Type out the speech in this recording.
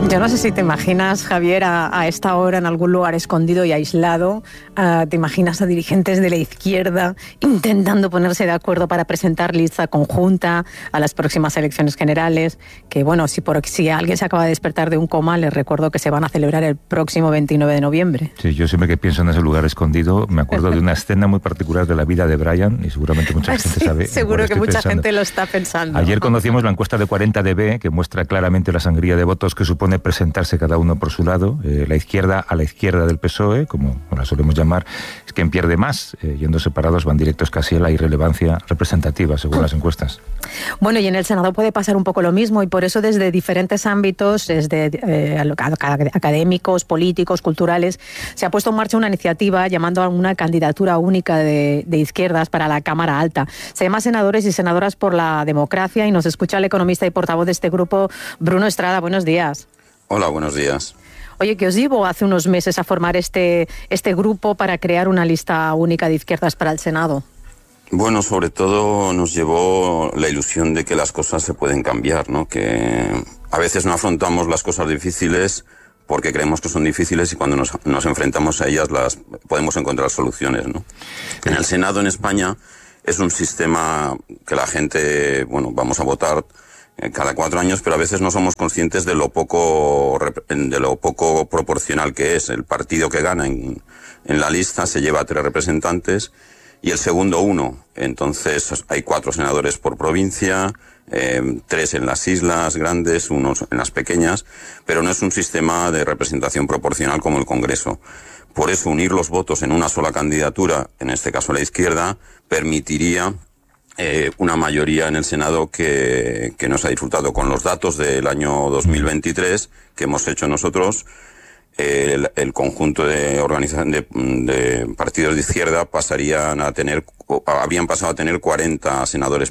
Yo no sé si te imaginas, Javier, a esta hora en algún lugar escondido y aislado, te imaginas a dirigentes de la izquierda intentando ponerse de acuerdo para presentar lista conjunta a las próximas elecciones generales, que bueno, si alguien se acaba de despertar de un coma, les recuerdo que se van a celebrar el próximo 29 de noviembre. Sí, yo siempre que pienso en ese lugar escondido, me acuerdo de una escena muy particular de la vida de Brian, y seguramente mucha gente sabe. Seguro que mucha gente lo está pensando. Ayer conocimos la encuesta de 40DB, que muestra claramente la sangría de votos que supone presentarse cada uno por su lado. La izquierda a la izquierda del PSOE, como la solemos llamar, es quien pierde más. Yendo separados van directos casi a la irrelevancia representativa, según las encuestas. Bueno, y en el Senado puede pasar un poco lo mismo, y por eso desde diferentes ámbitos, desde académicos, políticos, culturales, se ha puesto en marcha una iniciativa llamando a una candidatura única de izquierdas para la Cámara Alta. Se llama Senadores y Senadoras por la Democracia, y nos escucha el economista y portavoz de este grupo, Bruno Estrada. Buenos días. Hola, buenos días. Oye, ¿qué os llevó hace unos meses a formar este grupo para crear una lista única de izquierdas para el Senado? Bueno, sobre todo nos llevó la ilusión de que las cosas se pueden cambiar, ¿no? Que a veces no afrontamos las cosas difíciles porque creemos que son difíciles, y cuando nos enfrentamos a ellas las podemos encontrar soluciones, ¿no? En el Senado en España es un sistema que la gente, bueno, vamos a votar cada 4 años, pero a veces no somos conscientes de lo poco proporcional que es. El partido que gana en la lista se lleva 3 representantes y el segundo 1. Entonces hay 4 senadores por provincia, 3 en las islas grandes, 1 en las pequeñas, pero no es un sistema de representación proporcional como el Congreso. Por eso unir los votos en una sola candidatura, en este caso la izquierda, permitiría una mayoría en el Senado que nos ha disfrutado. Con los datos del año 2023 que hemos hecho nosotros, el conjunto de partidos de izquierda habían pasado a tener 40 senadores